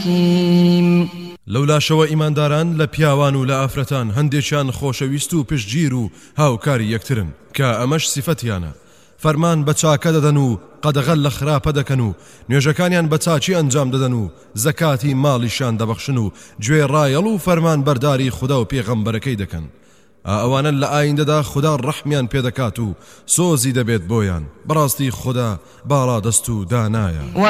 حكيم. لەولاشەوە ئیمانداران لە پیاوان و لە ئافرەتان هەندێکیان خۆشەویست و پشتگیر و هاوکاری یەکترن کە ئەمەش سیفەتیانە. فەرمان بە چاکە دەدەن و قەدەغەل لە خراپە دەکەن و نوێژەکانیان بە چاچی ئەنجام دەدەن و زەکاتی ماڵیشان دەبەخشن و گوێ ڕایەڵ و فەرمان بەرداری خوددا و پێغەمبەرەکەی دەکەن. ئەوانە لە ئایندەدا خوددا ڕەحمیان پێدەکات و سۆزی دەبێت بۆیان. بەڕاستی خوددا باڵا دەست و دانایە.